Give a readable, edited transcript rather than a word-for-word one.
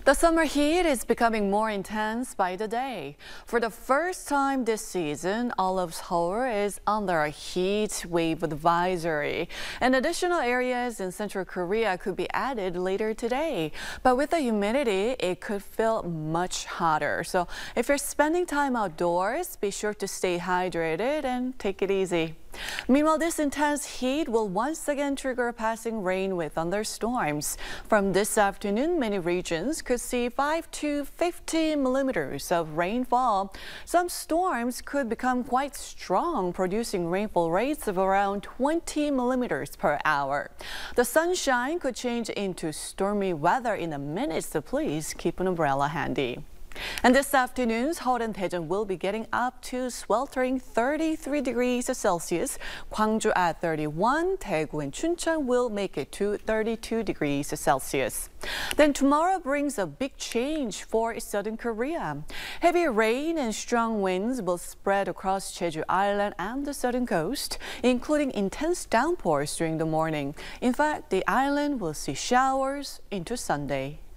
The summer heat is becoming more intense by the day. For the first time this season, all of Seoul is under a heat wave advisory. And additional areas in central Korea could be added later today. But with the humidity, it could feel much hotter. So if you're spending time outdoors, be sure to stay hydrated and take it easy. Meanwhile, this intense heat will once again trigger passing rain with thunderstorms. From this afternoon, many regions could see 5 to 15 millimeters of rainfall. Some storms could become quite strong, producing rainfall rates of around 20 millimeters per hour. The sunshine could change into stormy weather in a minute, so please keep an umbrella handy. And this afternoon, Seoul and Daejeon will be getting up to sweltering 33 degrees Celsius. Gwangju at 31, Daegu and Chuncheon will make it to 32 degrees Celsius. Then tomorrow brings a big change for southern Korea. Heavy rain and strong winds will spread across Jeju Island and the southern coast, including intense downpours during the morning. In fact, the island will see showers into Sunday.